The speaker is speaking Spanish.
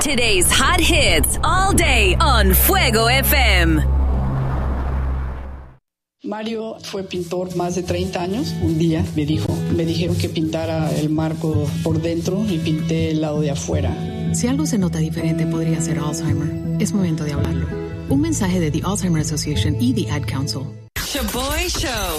Today's hot hits all day on Fuego FM. Mario fue pintor más de 30 años. Un día me dijeron que pintara el marco por dentro y pinté el lado de afuera. Si algo se nota diferente, podría ser Alzheimer. Es momento de hablarlo. Un mensaje de The Alzheimer Association y The Ad Council. Shaboy Show.